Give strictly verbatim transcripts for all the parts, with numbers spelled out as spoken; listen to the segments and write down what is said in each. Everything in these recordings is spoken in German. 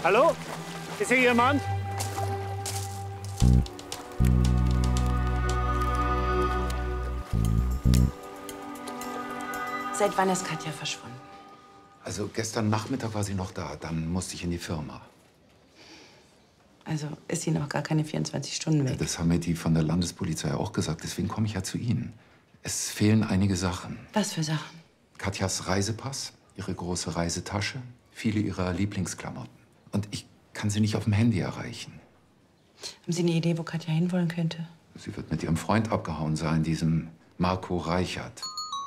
Hallo? Ist hier jemand? Seit wann ist Katja verschwunden? Also gestern Nachmittag war sie noch da, dann musste ich in die Firma. Also ist sie noch gar keine vierundzwanzig Stunden weg? Das haben mir die von der Landespolizei auch gesagt, deswegen komme ich ja zu Ihnen. Es fehlen einige Sachen. Was für Sachen? Katjas Reisepass, ihre große Reisetasche, viele ihrer Lieblingsklamotten. Und ich kann sie nicht auf dem Handy erreichen. Haben Sie eine Idee, wo Katja hinwollen könnte? Sie wird mit ihrem Freund abgehauen sein, diesem Marco Reichert.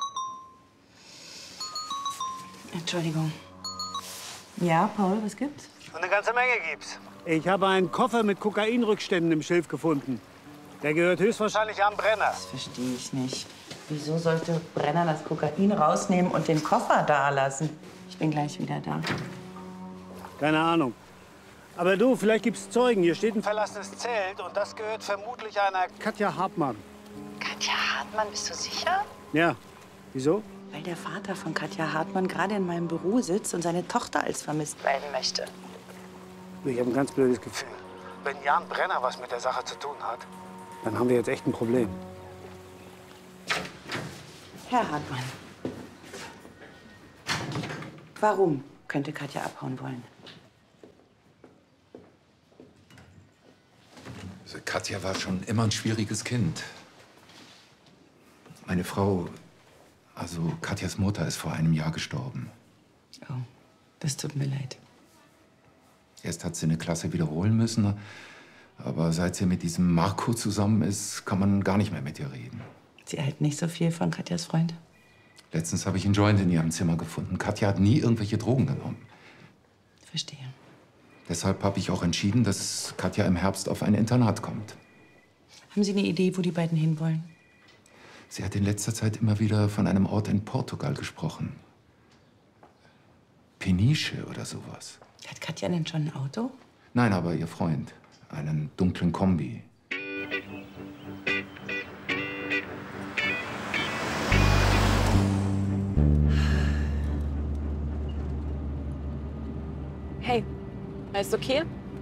Entschuldigung. Ja, Paul, was gibt's? Eine ganze Menge gibt's. Ich habe einen Koffer mit Kokainrückständen im Schilf gefunden. Der gehört höchstwahrscheinlich am Brenner. Das verstehe ich nicht. Wieso sollte Brenner das Kokain rausnehmen und den Koffer da lassen? Ich bin gleich wieder da. Keine Ahnung. Aber du, vielleicht gibt's Zeugen. Hier steht ein verlassenes Zelt und das gehört vermutlich einer Katja Hartmann. Katja Hartmann, bist du sicher? Ja. Wieso? Weil der Vater von Katja Hartmann gerade in meinem Büro sitzt und seine Tochter als vermisst melden möchte. Ich habe ein ganz blödes Gefühl. Wenn Jan Brenner was mit der Sache zu tun hat, dann haben wir jetzt echt ein Problem. Herr Hartmann, warum könnte Katja abhauen wollen? Also Katja war schon immer ein schwieriges Kind. Meine Frau, also Katjas Mutter, ist vor einem Jahr gestorben. Oh, das tut mir leid. Erst hat sie eine Klasse wiederholen müssen, aber seit sie mit diesem Marco zusammen ist, kann man gar nicht mehr mit ihr reden. Sie hält nicht so viel von Katjas Freund? Letztens habe ich einen Joint in ihrem Zimmer gefunden. Katja hat nie irgendwelche Drogen genommen. Verstehe. Deshalb habe ich auch entschieden, dass Katja im Herbst auf ein Internat kommt. Haben Sie eine Idee, wo die beiden hinwollen? Sie hat in letzter Zeit immer wieder von einem Ort in Portugal gesprochen. Peniche oder sowas. Hat Katja denn schon ein Auto? Nein, aber ihr Freund. Einen dunklen Kombi. Hey, alles okay?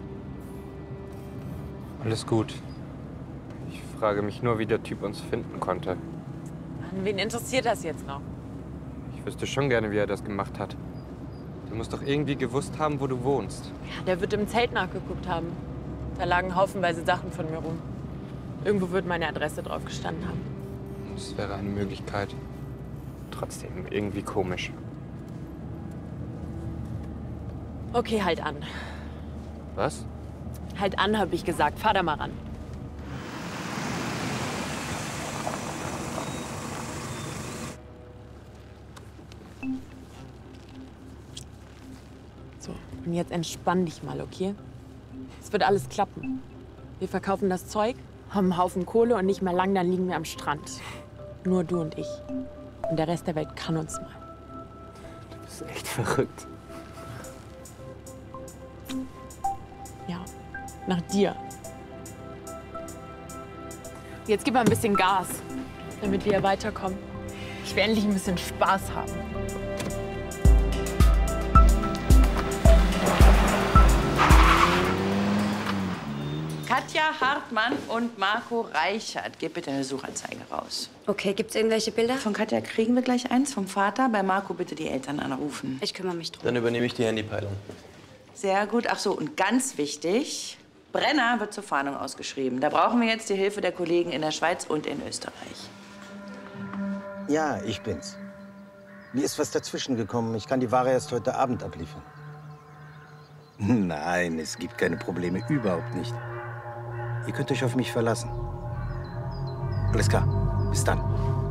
Alles gut. Ich frage mich nur, wie der Typ uns finden konnte. Mann, wen interessiert das jetzt noch? Ich wüsste schon gerne, wie er das gemacht hat. Du musst doch irgendwie gewusst haben, wo du wohnst. Ja, der wird im Zelt nachgeguckt haben. Da lagen haufenweise Sachen von mir rum. Irgendwo wird meine Adresse drauf gestanden haben. Das wäre eine Möglichkeit. Trotzdem irgendwie komisch. Okay, halt an. Was? Halt an, habe ich gesagt. Fahr da mal ran. So, und jetzt entspann dich mal, okay? Es wird alles klappen. Wir verkaufen das Zeug, haben einen Haufen Kohle und nicht mehr lang, dann liegen wir am Strand. Nur du und ich. Und der Rest der Welt kann uns mal. Du bist echt verrückt. Ja, nach dir. Jetzt gib mal ein bisschen Gas, damit wir weiterkommen. Ich will endlich ein bisschen Spaß haben. Katja Hartmann und Marco Reichert. Gebt bitte eine Suchanzeige raus. Okay, gibt's irgendwelche Bilder? Von Katja kriegen wir gleich eins, vom Vater. Bei Marco bitte die Eltern anrufen. Ich kümmere mich drum. Dann übernehme ich die Handypeilung. Sehr gut. Ach so, und ganz wichtig, Brenner wird zur Fahndung ausgeschrieben. Da brauchen wir jetzt die Hilfe der Kollegen in der Schweiz und in Österreich. Ja, ich bin's. Mir ist was dazwischen gekommen. Ich kann die Ware erst heute Abend abliefern. Nein, es gibt keine Probleme. Überhaupt nicht. Ihr könnt euch auf mich verlassen. Alles klar. Bis dann.